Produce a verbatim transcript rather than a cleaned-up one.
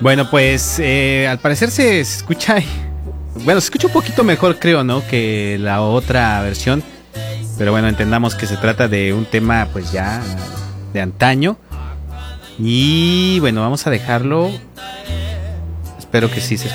Bueno, pues eh, al parecer se escucha, bueno, se escucha un poquito mejor, creo, ¿no? Que la otra versión. Pero bueno, entendamos que se trata de un tema pues ya de antaño. Y bueno, vamos a dejarlo. Espero que sí se